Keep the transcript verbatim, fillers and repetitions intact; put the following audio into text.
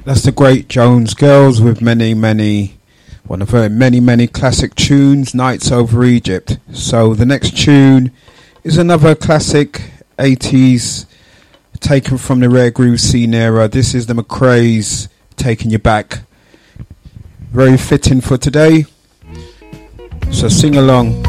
That's the great Jones Girls with many, many, one of her many, many classic tunes, Nights Over Egypt. So the next tune is another classic eighties taken from the Rare Groove scene era. This is the McRae's Taking You Back. Very fitting for today. So sing along.